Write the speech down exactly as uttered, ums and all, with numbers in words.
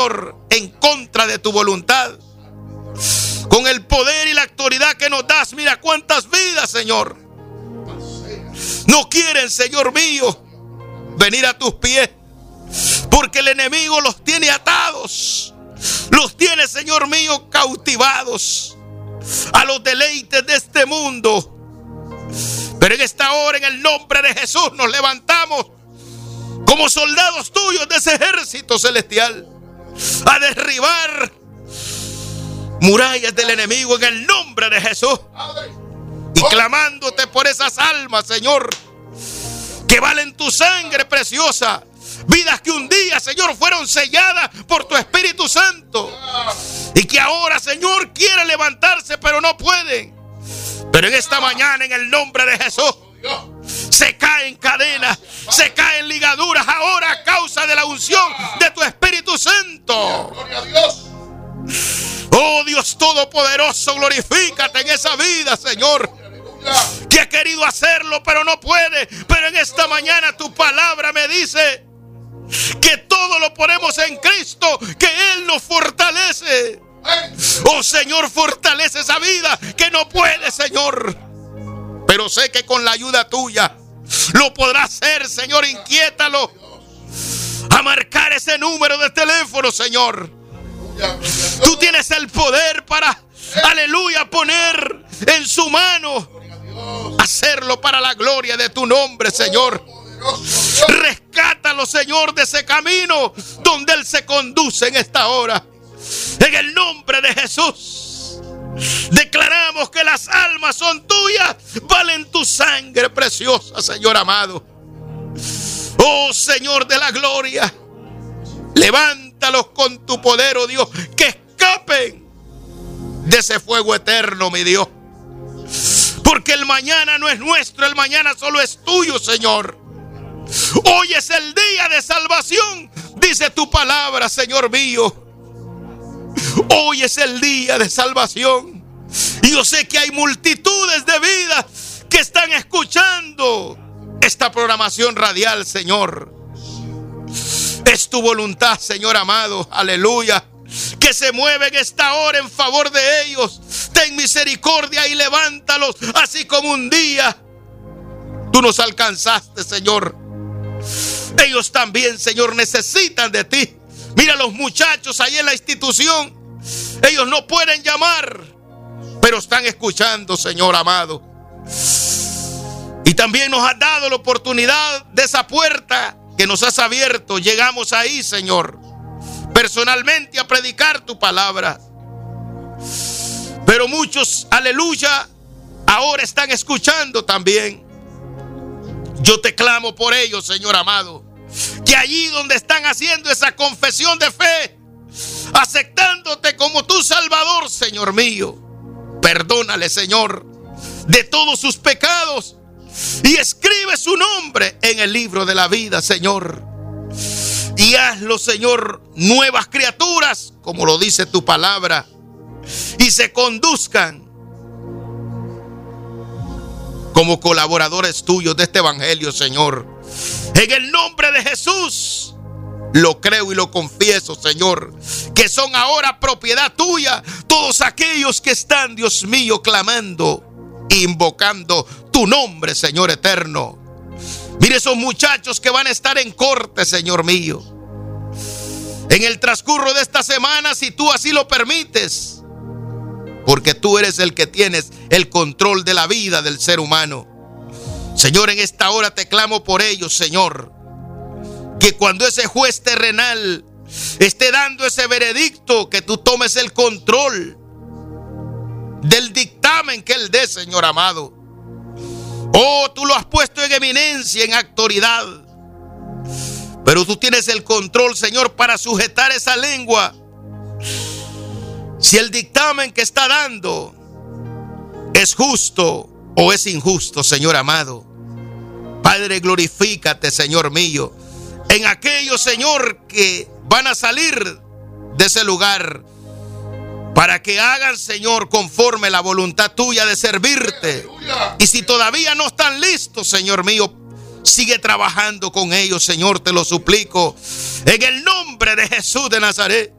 en contra de tu voluntad. Con el poder y la autoridad que nos das, mira cuántas vidas, Señor, no quieren, Señor mío, venir a tus pies, porque el enemigo los tiene atados, los tiene, Señor mío, cautivados a los deleites de este mundo. Pero en esta hora, en el nombre de Jesús, nos levantamos como soldados tuyos de ese ejército celestial a derribar murallas del enemigo en el nombre de Jesús, y clamándote por esas almas, Señor, que valen tu sangre preciosa, vidas que un día, Señor, fueron selladas por tu Espíritu Santo y que ahora, Señor, quieren levantarse pero no pueden. Pero en esta mañana, en el nombre de Jesús, se caen cadenas, se caen ligaduras ahora a causa de la unción de tu Espíritu Santo. Gloria a Dios. Oh Dios Todopoderoso, glorifícate en esa vida, Señor, que ha querido hacerlo pero no puede. Pero en esta mañana tu palabra me dice que todo lo ponemos en Cristo, que Él nos fortalece. Oh Señor, fortalece esa vida que no puede, Señor, pero sé que con la ayuda tuya lo podrá hacer, Señor. Inquiétalo a marcar ese número de teléfono, Señor. Tú tienes el poder para, aleluya, poner en su mano, hacerlo para la gloria de tu nombre, Señor. Rescátalo, Señor, de ese camino donde Él se conduce en esta hora. En el nombre de Jesús, declaramos que las almas son tuyas, valen tu sangre preciosa, Señor amado. Oh Señor de la gloria, levántalos con tu poder, oh Dios, que escapen de ese fuego eterno, mi Dios. Porque el mañana no es nuestro, el mañana solo es tuyo, Señor. Hoy es el día de salvación, dice tu palabra, Señor mío. Hoy es el día de salvación. Y yo sé que hay multitudes de vidas que están escuchando esta programación radial, Señor. Es tu voluntad, Señor amado, aleluya, que se mueve en esta hora en favor de ellos. Ten misericordia y levántalos, así como un día tú nos alcanzaste, Señor. Ellos también, Señor, necesitan de ti. Mira los muchachos ahí en la institución, ellos no pueden llamar, pero están escuchando, Señor amado. Y también nos has dado la oportunidad de esa puerta que nos has abierto. Llegamos ahí, Señor, personalmente a predicar tu palabra. Pero muchos, aleluya, ahora están escuchando también. Yo te clamo por ellos, Señor amado, que allí donde están haciendo esa confesión de fe, aceptándote como tu Salvador, Señor mío, perdónale, Señor, de todos sus pecados y escribe su nombre en el libro de la vida, Señor. Y hazlo, Señor, nuevas criaturas, como lo dice tu palabra, y se conduzcan como colaboradores tuyos de este evangelio, Señor. En el nombre de Jesús lo creo y lo confieso, Señor, que son ahora propiedad tuya todos aquellos que están, Dios mío, clamando, invocando tu nombre, Señor eterno. Mire esos muchachos que van a estar en corte, Señor mío, en el transcurso de esta semana, si tú así lo permites, porque tú eres el que tienes el control de la vida del ser humano. Señor, en esta hora te clamo por ellos, Señor, que cuando ese juez terrenal esté dando ese veredicto, que tú tomes el control del dictamen que él dé, Señor amado. Oh, tú lo has puesto en eminencia, en autoridad, pero tú tienes el control, Señor, para sujetar esa lengua. Si el dictamen que está dando es justo o es injusto, Señor amado. Padre, glorifícate, Señor mío, en aquellos, Señor, que van a salir de ese lugar, para que hagan, Señor, conforme la voluntad tuya de servirte. Y si todavía no están listos, Señor mío, Sigue trabajando con ellos, Señor, te lo suplico. En el nombre de Jesús de Nazaret.